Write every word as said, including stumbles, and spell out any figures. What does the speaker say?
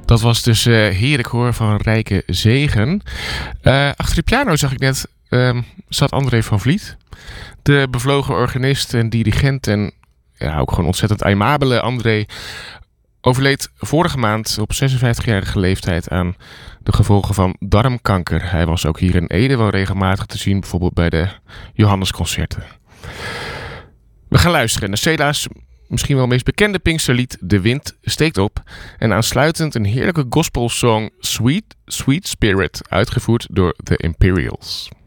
Dat was dus uh, heerlijk hoor, van Rijke Zegen. Uh, achter de piano zag ik net, uh, zat André van Vliet. De bevlogen organist en dirigent en ja, ook gewoon ontzettend aimabele André overleed vorige maand op zesenvijftigjarige leeftijd aan de gevolgen van darmkanker. Hij was ook hier in Ede wel regelmatig te zien, bijvoorbeeld bij de Johannesconcerten. We gaan luisteren naar Cela's misschien wel meest bekende Pinksterlied De Wind Steekt Op. En aansluitend een heerlijke gospelsong Sweet, Sweet Spirit, uitgevoerd door The Imperials.